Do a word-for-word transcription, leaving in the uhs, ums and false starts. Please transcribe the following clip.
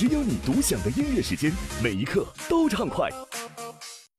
只有你独享的音乐时间，每一刻都畅快。